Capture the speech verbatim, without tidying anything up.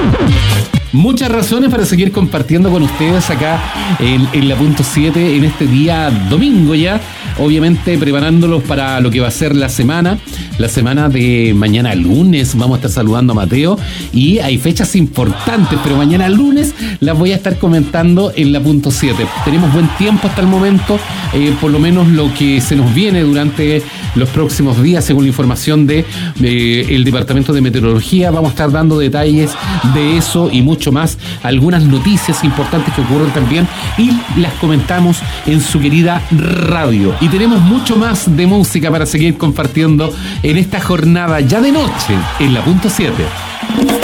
Muchas razones para seguir compartiendo con ustedes acá en, en la punto siete en este día domingo ya, obviamente preparándolos para lo que va a ser la semana, la semana de mañana lunes. Vamos a estar saludando a Mateo y hay fechas importantes, pero mañana lunes las voy a estar comentando en la punto siete. Tenemos buen tiempo hasta el momento, eh, por lo menos lo que se nos viene durante los próximos días, según la información de eh, el Departamento de Meteorología. Vamos a estar dando detalles de eso y mucho más, algunas noticias importantes que ocurren también y las comentamos en su querida radio. Y tenemos mucho más de música para seguir compartiendo en esta jornada ya de noche en la punto siete.